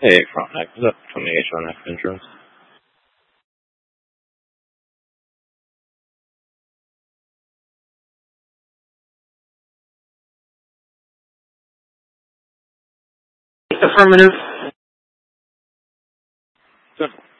Hey, Frontenac. Is that from the H1F insurance? Affirmative. Good.